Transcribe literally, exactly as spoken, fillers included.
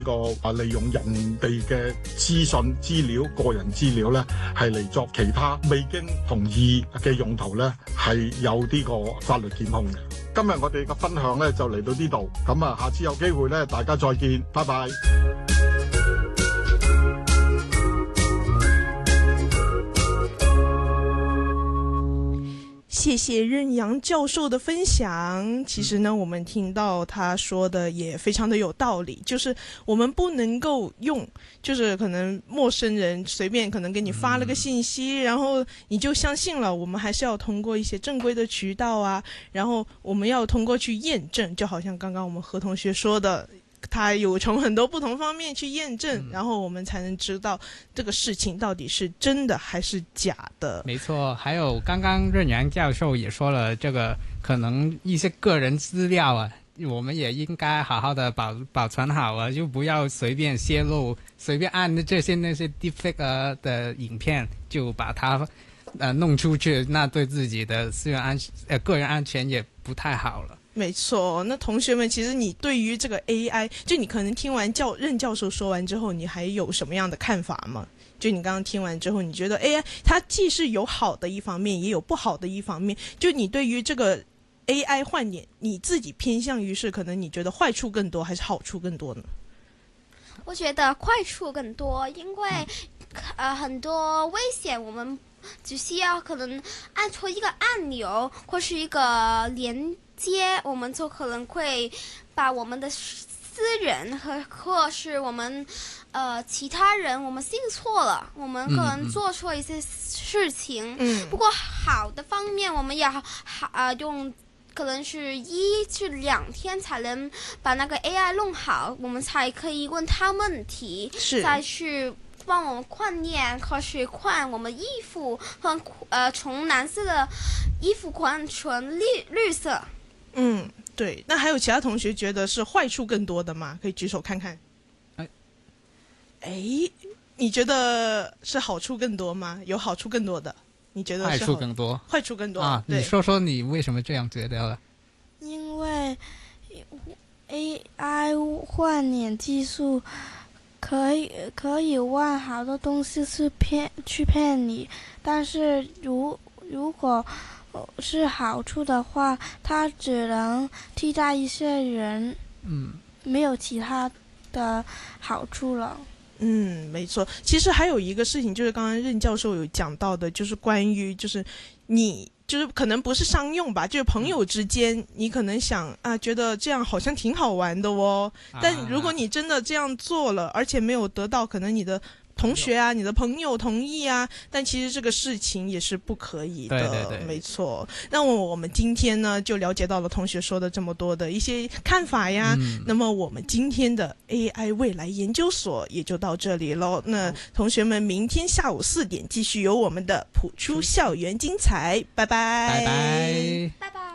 個啊利用人哋嘅資訊資料、個人資料咧，係嚟作其他未經同意嘅用途咧，係有呢個法律檢控嘅。今日我哋嘅分享咧就嚟到呢度，咁啊，下次有機會咧，大家再見，拜拜。 谢谢任阳教授的分享。其实呢，我们听到他说的也非常的有道理，就是我们不能够用，就是可能陌生人随便可能给你发了个信息，然后你就相信了。我们还是要通过一些正规的渠道啊，然后我们要通过去验证，就好像刚刚我们何同学说的。他有从很多不同方面去验证、嗯、然后我们才能知道这个事情到底是真的还是假的。 没错，还有刚刚任阳教授也说了，这个可能一些个人资料啊，我们也应该好好的保保存好啊，就不要随便泄露，随便按这些那些 deepfake 的影片就把它呃弄出去，那对自己的私人安呃个人安全也不太好了。 没错，那同学们，其实你对于这个 A I， 就你可能听完教任教授说完之后，你还有什么样的看法吗？就你刚刚听完之后，你觉得 A I 它既是有好的一方面，也有不好的一方面。就你对于这个 A I 换脸，你自己偏向于是可能你觉得坏处更多，还是好处更多呢？ 我觉得坏处更多，因为、嗯、呃很多危险我们只需要可能按错一个按钮或是一个连接，我们就可能会把我们的私人和或是我们呃其他人我们信错了，我们可能做错一些事情。嗯，不过好的方面我们要好呃用可能是一至两天才能把那个 A I 弄好，我们才可以问他问题，再去帮我们换脸，或是换我们衣服，换呃从蓝色的衣服换成绿绿色。 嗯，对。那还有其他同学觉得是坏处更多的吗？可以举手看看。哎，哎，你觉得是好处更多吗？有好处更多的？你觉得是坏处更多？ 坏处更多啊！你说说你为什么这样觉得了？ 因为 A I 换脸技术可以可以换好多东西是骗去骗你，但是如如果是好处的话，它只能替代一些人，嗯，没有其他的好处了。 嗯，没错。其实还有一个事情，就是刚刚任教授有讲到的，就是关于就是你就是可能不是商用吧，就是朋友之间，你可能想啊，觉得这样好像挺好玩的哦。但如果你真的这样做了，而且没有得到可能你的同学啊，你的朋友同意啊，但其实这个事情也是不可以的。 对对对， 没错。那么我们今天呢，就了解到了同学说的这么多的一些看法呀。嗯、那么我们今天的 A I 未来研究所也就到这里喽。那同学们，明天下午四点继续有我们的普出校园精彩，拜拜， 拜拜， 拜拜。